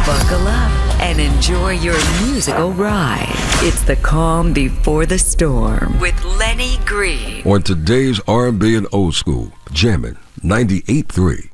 Buckle up and enjoy your musical ride. It's the calm before the storm with Lenny Green. On today's R&B and Old School, Jammin' 98.3.